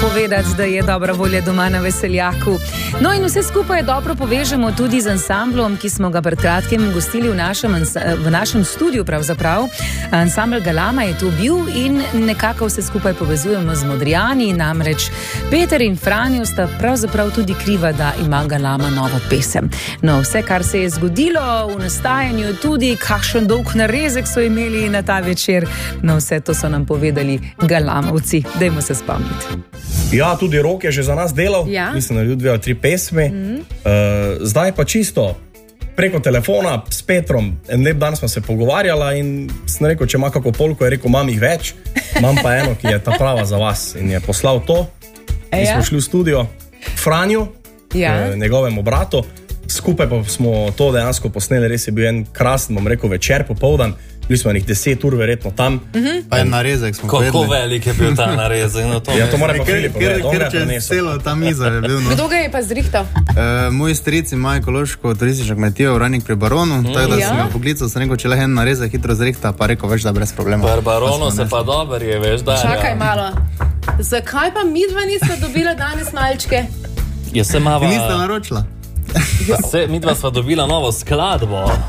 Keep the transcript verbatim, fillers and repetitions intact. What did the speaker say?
povedati, da je dobra volja doma na Veseljaku. No in vse skupaj dobro povežemo tudi z ansamblom, ki smo ga pred kratkim gostili v našem, v našem studiu pravzaprav. Ansambl Galama je tu bil in nekako vse skupaj povezujemo z Modrijani, namreč Peter in Franjo sta pravzaprav tudi kriva, da ima Galama novo pesem. No, vse, kar se je zgodilo v nastajanju, tudi kakšen dolg narezek so imeli na ta večer, no vse to so nam povedali Galamovci. Dajmo se spomniti. Ja, tudi Rok je že za nas delal, ja? Mislim, naredil dve ali tri pesmi. Mm. Uh, zdaj pa čisto preko telefona s Petrom, en lep dan smo se pogovarjala in sem rekel, če ima kako polko, je rekel, imam jih več, imam pa eno, ki je ta prava za vas in je poslal to. In ja? smo šli v studio Franju, ja? uh, njegovemu bratu, skupaj pa smo to dejansko posneli, res je bil en krasen, bom rekel, večer, popoldan. Bili smo enih deset ur verjetno tam. Uh-huh. Pa je narezek smo povedali. Kako velik je bil ta narezek? No, to ja, to mora pa Filip povedati. Ker če celo ta miza je bil. No. Kdo ga je pa zrihtal? Uh, moj stric ima ekološko turistično kmetijo Vranik pri Baronu, mm. tako da ja? sem ga poklical, sem rekel, če le en narezek hitro zrihta, pa rekel, veš, da brez problema. Pri Baronu se pa dober je, veš, da. Čakaj malo. Zakaj pa midva nista dobila danes malčke? Ja, se mava... Ti nista naročila? Se, midva sva dobila novo skladbo.